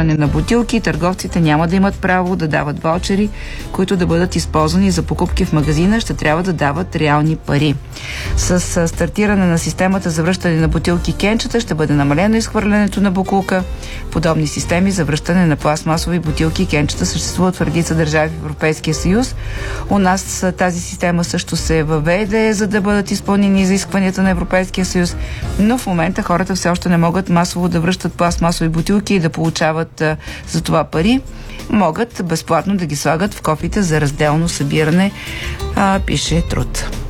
завръщане на бутилки. Търговците няма да имат право да дават ваучери, които да бъдат използвани за покупки в магазина. Ще трябва да дават реални пари. С стартиране на системата за връщане на бутилки кенчета ще бъде намалено изхвърлянето на боклука. Подобни системи за връщане на пластмасови бутилки и кенчета съществуват в редица държави в Европейския съюз. У нас тази система също се въведе, за да бъдат изпълнени изискванията на Европейския съюз, но в момента хората все още не могат масово да връщат пластмасови бутилки и да получават за това пари. Могат безплатно да ги слагат в кофите за разделно събиране, пише Труд.